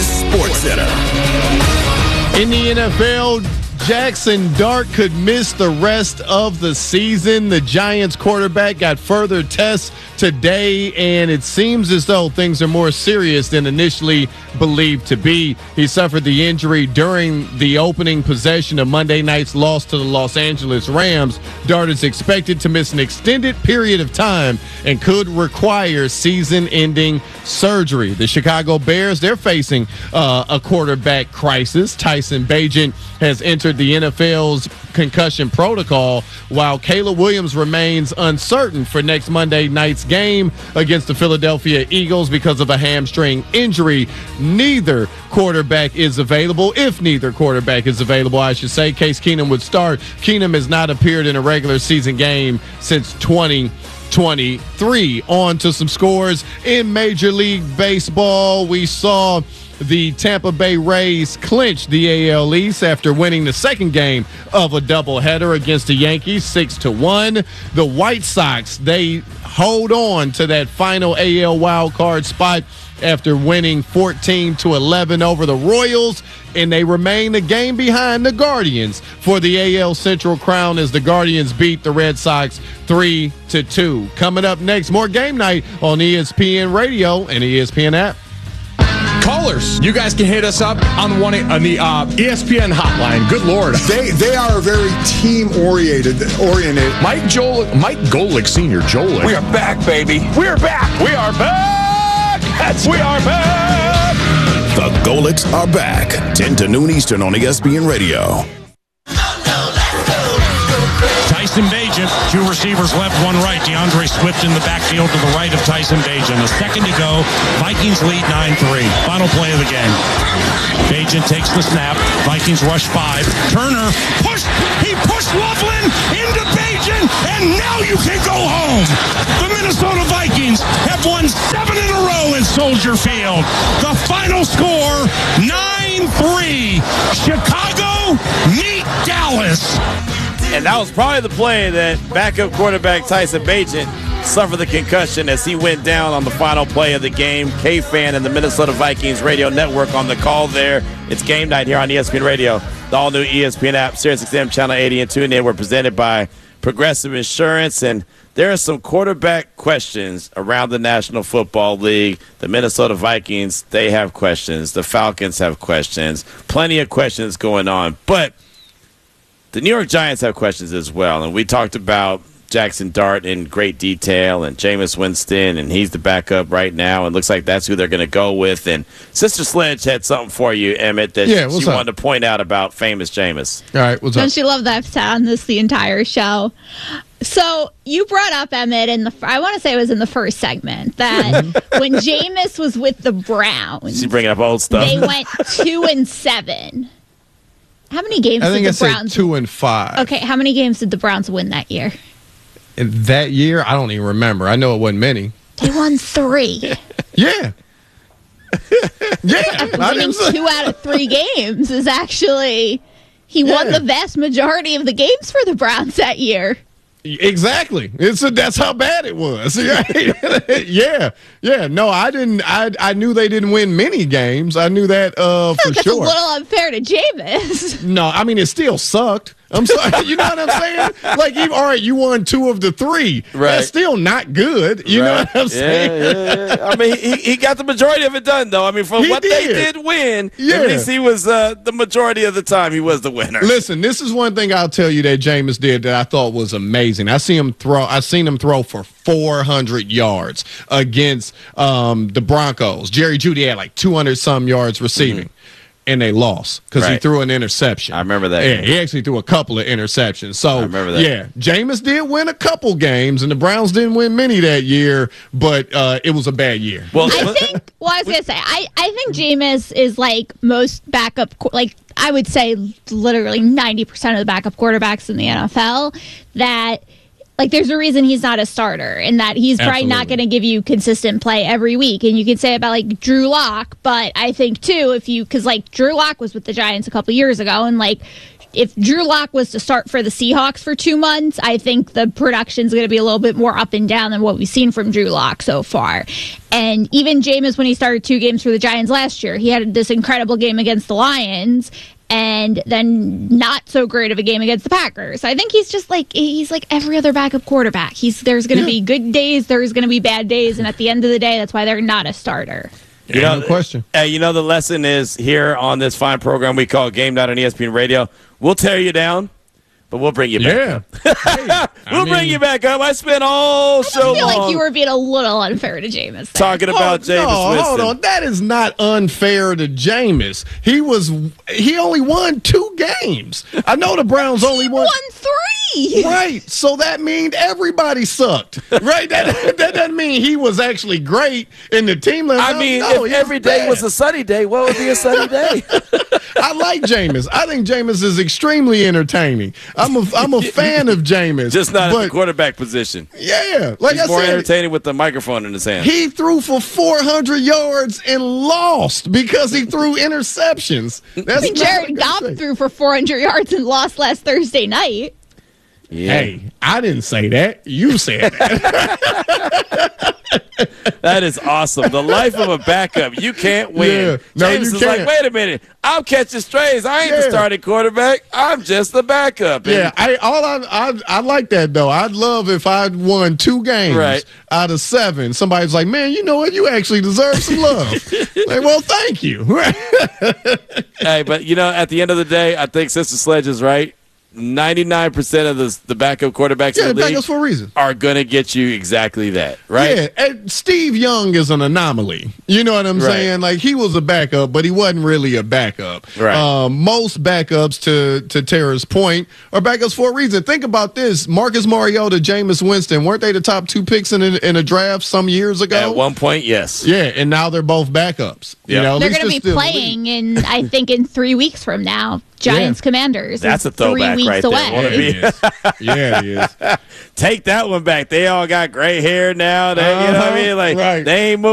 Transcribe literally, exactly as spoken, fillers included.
is SportsCenter. In the N F L, Jackson Dart could miss the rest of the season. The Giants quarterback got further tests today, and it seems as though things are more serious than initially believed to be. He suffered the injury during the opening possession of Monday night's loss to the Los Angeles Rams. Dart is expected to miss an extended period of time and could require season-ending surgery. The Chicago Bears, they're facing uh, a quarterback crisis. Tyson Bagent has entered the N F L's concussion protocol, while Caleb Williams remains uncertain for next Monday night's game against the Philadelphia Eagles because of a hamstring injury. Neither quarterback is available. If neither quarterback is available, I should say, Case Keenum would start. Keenum has not appeared in a regular season game since twenty twenty-three. On to some scores in Major League Baseball. We saw the Tampa Bay Rays clinch the A L East after winning the second game of a doubleheader against the Yankees, six to one. The White Sox, they hold on to that final A L wild card spot after winning fourteen to eleven over the Royals, and they remain a game behind the Guardians for the A L Central crown as the Guardians beat the Red Sox three to two. Coming up next, more Game Night on E S P N Radio and E S P N app. Callers, you guys can hit us up on the one on the uh, E S P N hotline. Good Lord, they they are very team oriented. Oriented. Mike Joel, Mike Golick Senior, Joel. We are back, baby. We are back. We are back. That's we are back. The Golicks are back. ten to noon Eastern on E S P N Radio. Tyson Bagent, two receivers left, one right. DeAndre Swift in the backfield to the right of Tyson Bagent. A second to go. Vikings lead nine three. Final play of the game. Bagent takes the snap. Vikings rush five. Turner pushed. He pushed Loveland into Bagent, and now you can go home. The Minnesota Vikings have won seven in a row in Soldier Field. The final score, nine three. Chicago meet Dallas. And that was probably the play that backup quarterback Tyson Bagent suffered the concussion as he went down on the final play of the game. K-Fan and the Minnesota Vikings radio network on the call there. It's Game Night here on E S P N Radio. The all-new E S P N app, Sirius X M Channel eighty and TuneIn. We're presented by Progressive Insurance. And there are some quarterback questions around the National Football League. The Minnesota Vikings, they have questions. The Falcons have questions. Plenty of questions going on. But the New York Giants have questions as well, and we talked about Jackson Dart in great detail and Jameis Winston, and he's the backup right now, and looks like that's who they're going to go with. And Sister Sledge had something for you, Emmett, that yeah, she up? wanted to point out about famous Jameis. All right, what's Don't up? Don't you love that I've sat on this the entire show? So you brought up, Emmett, in the I want to say it was in the first segment, that when Jameis was with the Browns, She's bringing up old stuff. They went two and seven. How many games I think did the I Browns said two and five. Okay, how many games did the Browns win that year? And that year, I don't even remember. I know it wasn't many. They won three. Yeah. yeah. Winning two out of three games is actually, he yeah. won the vast majority of the games for the Browns that year. Exactly. It's a, that's how bad it was. yeah, yeah. No, I didn't. I I knew they didn't win many games. I knew that uh, for that's sure. That's a little unfair to Jameis. No, I mean it still sucked. I'm sorry. You know what I'm saying? Like, you, all right, you won two of the three. Right. That's still not good. You right. know what I'm saying? Yeah, yeah, yeah. I mean, he, he got the majority of it done, though. I mean, from he what did. they did win, yeah. at least he was uh, the majority of the time he was the winner. Listen, this is one thing I'll tell you that Jameis did that I thought was amazing. I see him throw. I seen him throw for four hundred yards against um, the Broncos. Jerry Jeudy had like two hundred some yards receiving. Mm-hmm. And they lost because right. he threw an interception. I remember that. Yeah, he actually threw a couple of interceptions. So, I remember that. Yeah, Jameis did win a couple games, and the Browns didn't win many that year, but uh, it was a bad year. Well, I think, well, I was going to say, I, I think Jameis is like most backup, like I would say literally ninety percent of the backup quarterbacks in the N F L, that like there's a reason he's not a starter and that he's probably Absolutely. not going to give you consistent play every week. And you could say about like Drew Lock, but I think too, if you, because like Drew Lock was with the Giants a couple years ago, and like if Drew Lock was to start for the Seahawks for two months, I think the production's going to be a little bit more up and down than what we've seen from Drew Lock so far. And even Jameis, when he started two games for the Giants last year, he had this incredible game against the Lions and then not so great of a game against the Packers. I think he's just like he's like every other backup quarterback. He's there's going to yeah. be good days, there's going to be bad days, and at the end of the day, that's why they're not a starter. You know, no question. Uh, you know, the lesson is here on this fine program we call Game Night on E S P N Radio. We'll tear you down, but we'll bring you back yeah. up. Hey, we'll mean, bring you back up. I spent all show long. I feel like you were being a little unfair to Jameis. Talking about oh, Jameis no, Winston. Hold on. That is not unfair to Jameis. He was he only won two games. I know the Browns only won, won three. Right. So that means everybody sucked. Right? That, that doesn't mean he was actually great in the team. I mean, no, if every day was a sunny day, what would be a sunny day? I like Jameis. I think Jameis is extremely entertaining. I'm a I'm a fan of Jameis. Just not but, at the quarterback position. Yeah. Like He's I more said, entertaining with the microphone in his hand. He threw for four hundred yards and lost because he threw interceptions. That's Jared Goff threw for four hundred yards and lost last Thursday night. Yeah. Hey, I didn't say that. You said that. That is awesome. The life of a backup. You can't win. Yeah. No, James you is can't. like, wait a minute. I'm catching strays. I ain't Yeah. the starting quarterback. I'm just the backup. And yeah, I all I, I I like that though. I'd love if I'd won two games Right. out of seven. Somebody's like, man, you know what? You actually deserve some love. Like, well, thank you. Hey, but you know, at the end of the day, I think Sister Sledge is right. ninety-nine percent of the, the backup quarterbacks Yeah, in the league backups for a reason. are going to get you exactly that, right? Yeah, and Steve Young is an anomaly. You know what I'm Right. saying? Like, he was a backup, but he wasn't really a backup. Right. Um, most backups, to to Tara's point, are backups for a reason. Think about this. Marcus Mariota, Jameis Winston, weren't they the top two picks in a, in a draft some years ago? At one point, yes. Yeah, and now they're both backups. You Yep. know, at They're least going to be still playing in, I think, in three weeks from now. Giants Yeah. Commanders. That's is a throwback three weeks right away. there. Yeah, it is. Yeah, it is. Take that one back. They all got gray hair now. They, you know what I Uh-huh. mean? Like, Right. they ain't moving.